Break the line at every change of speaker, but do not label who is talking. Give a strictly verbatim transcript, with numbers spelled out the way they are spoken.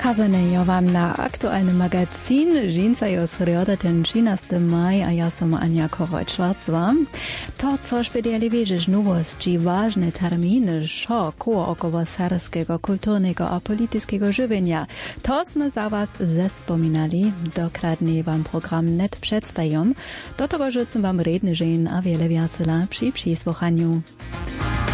Kazanejo wam na aktualny magazin. Žinca jo sreda ten trzynasty maj, a ja som Ania Koroj-Schwarzwa. To, což bedeli wieżysz nowości, ważne terminy, szo koło około serbskiego kulturnego a politycznego żywienia. To sme za was zespominali. Dokradnie wam program net przedstawiam. Do tego rzucam wam redny żen a wiele wiasela przy przysłuchaniu.